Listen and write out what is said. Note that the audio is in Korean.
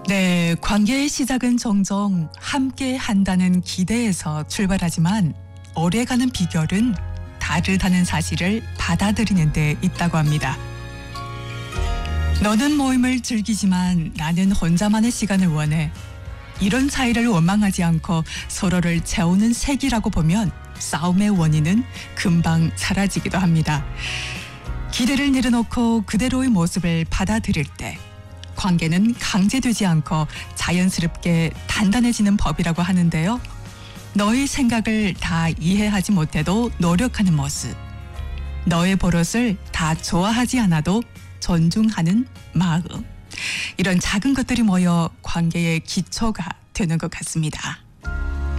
네, 관계의 시작은 종종 함께 한다는 기대에서 출발하지만 오래가는 비결은 다르다는 사실을 받아들이는 데 있다고 합니다. 너는 모임을 즐기지만 나는 혼자만의 시간을 원해. 이런 사이를 원망하지 않고 서로를 채우는 색이라고 보면 싸움의 원인은 금방 사라지기도 합니다. 기대를 내려놓고 그대로의 모습을 받아들일 때 관계는 강제되지 않고 자연스럽게 단단해지는 법이라고 하는데요. 너의 생각을 다 이해하지 못해도 노력하는 모습. 너의 버릇을 다 좋아하지 않아도 존중하는 마음. 이런 작은 것들이 모여 관계의 기초가 되는 것 같습니다.